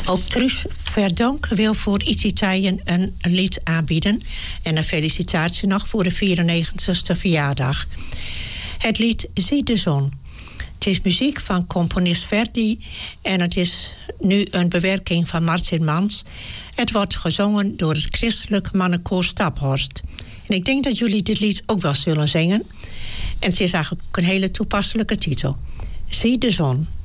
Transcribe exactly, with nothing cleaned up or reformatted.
Ook Truus Verdonk wil voor Italië een lied aanbieden. En een felicitatie nog voor de vierennegentigste verjaardag. Het lied Zie de zon. Het is muziek van componist Verdi. En het is nu een bewerking van Martin Mans. Het wordt gezongen door het christelijk mannenkoor Staphorst. En ik denk dat jullie dit lied ook wel zullen zingen. En het is eigenlijk ook een hele toepasselijke titel. Zie de zon.